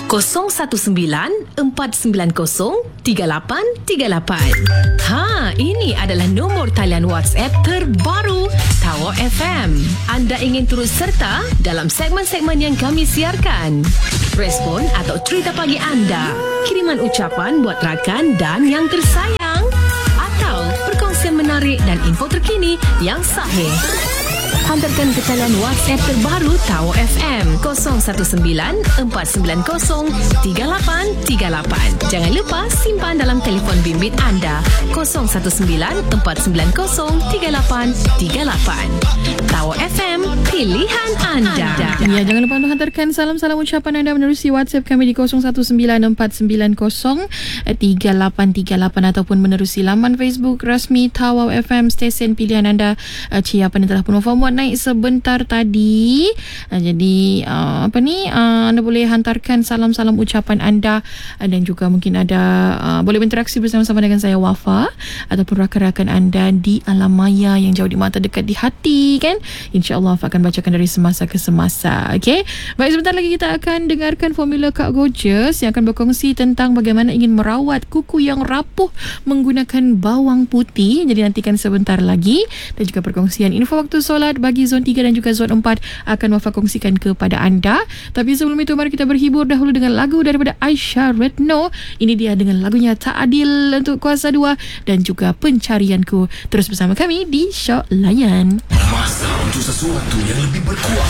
Ha, ini adalah nombor talian WhatsApp terbaru Tawau FM. Anda ingin turut serta dalam segmen-segmen yang kami siarkan? Respon atau cerita pagi anda, kiriman ucapan buat rakan dan yang tersayang, atau perkongsian menarik dan info terkini yang sahih. Hantarkan ke talian WhatsApp terbaru Tawau FM 019-490-3838. Jangan lupa simpan dalam telefon bimbit anda 019-490-3838. Tawau FM, pilihan anda. Ya, jangan lupa untuk hantarkan salam-salam ucapan anda menerusi WhatsApp kami di 019-490-3838 ataupun menerusi laman Facebook rasmi Tawau FM, stesen pilihan anda. Apa ni telah penuh formuat naik sebentar tadi. Jadi anda boleh hantarkan salam-salam ucapan anda dan juga mungkin ada boleh berinteraksi bersama-sama dengan saya Wafa ataupun rakan-rakan anda di alam maya yang jauh di mata dekat di hati kan. InsyaAllah Wafa akan bacakan dari semasa ke semasa. Okey. Baik, sebentar lagi kita akan dengarkan formula Kak Gorgeous yang akan berkongsi tentang bagaimana ingin merawat kuku yang rapuh menggunakan bawang putih. Jadi nantikan sebentar lagi, dan juga perkongsian info waktu solat bagi zon 3 dan juga zon 4 akan Wafa kongsikan kepada anda. Tapi sebelum itu mari kita berhibur dahulu dengan lagu daripada Aisyah Retno. Ini dia dengan lagunya Tak Adil untuk Kuasa 2 dan juga Pencarianku. Terus bersama kami di Shock Layan. Masa untuk sesuatu yang lebih berkuasa.